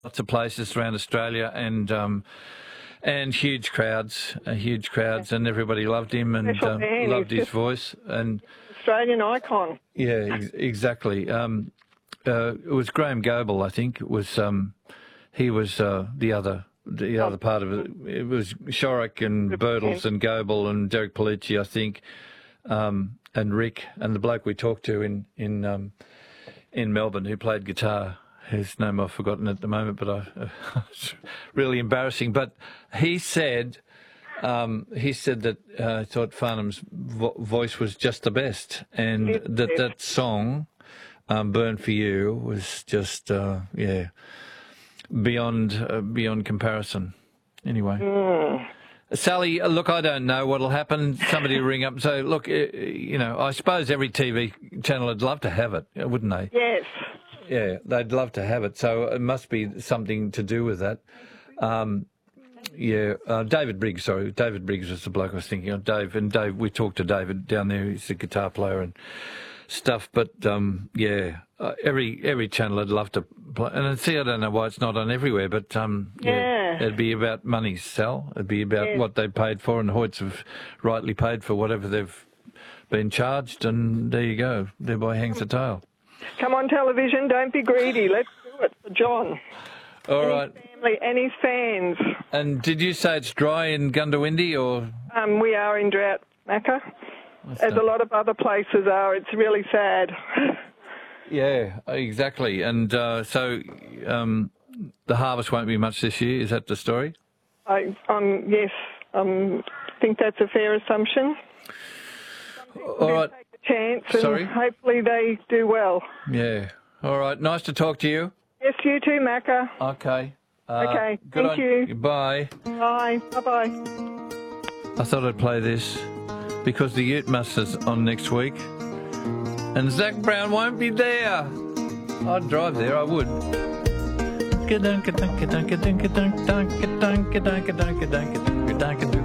lots of places around Australia, and huge crowds, and everybody loved him and loved his voice. And Australian icon. Yeah, exactly. It was Graham Goebel, I think. It was he was the other part of it. It was Shorrock and Birtles and Goebel and Derek Palucci, I think, and Rick and the bloke we talked to in Melbourne who played guitar. His name I've forgotten at the moment, but it's really embarrassing. But he said that he thought Farnham's voice was just the best, and that song, "Burn for You," was just beyond comparison. Anyway. Sally, look, I don't know what'll happen. Somebody will ring up and say, look, I suppose every TV channel would love to have it, wouldn't they? Yes. Yeah, they'd love to have it, so it must be something to do with that. David Briggs was the bloke I was thinking of. Dave, we talked to David down there. He's a guitar player and stuff. But every channel would love to play. And see, I don't know why it's not on everywhere, but it'd be about money, Sal. It'd be about what they paid for, and Hoyts have rightly paid for whatever they've been charged. And there you go. Thereby hangs the tale. Come on, television, don't be greedy. Let's do it for John. All right. His family and his fans. And did you say it's dry in Gundawindi, or? We are in drought, Macca, as a lot of other places are. It's really sad. Yeah, exactly. And so the harvest won't be much this year. Is that the story? Yes, I think that's a fair assumption. All right. Chance, and hopefully they do well. Yeah. All right. Nice to talk to you. Yes, you too, Macca. Okay. Okay. Thank you. Bye. Bye. Bye-bye. I thought I'd play this because the Ute Master's on next week, and Zach Brown won't be there. I'd drive there. I would.